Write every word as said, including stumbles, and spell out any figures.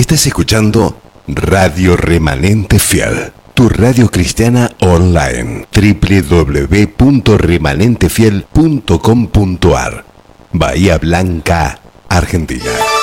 Estás escuchando Radio Remanente Fiel, tu radio cristiana online, doble u doble u doble u punto remanente fiel punto com punto a r, Bahía Blanca, Argentina.